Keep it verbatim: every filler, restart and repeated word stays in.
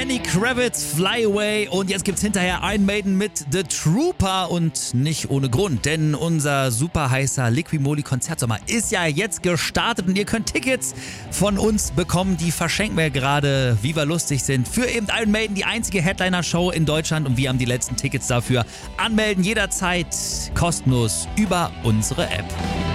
Lenny Kravitz, Fly Away, und jetzt gibt's hinterher Iron Maiden mit The Trooper, und nicht ohne Grund, denn unser super heißer Liqui-Moly Konzertsommer ist ja jetzt gestartet und ihr könnt Tickets von uns bekommen, die verschenken wir gerade, wie wir lustig sind, für eben Iron Maiden, die einzige Headliner-Show in Deutschland, und wir haben die letzten Tickets dafür. Anmelden jederzeit kostenlos über unsere App.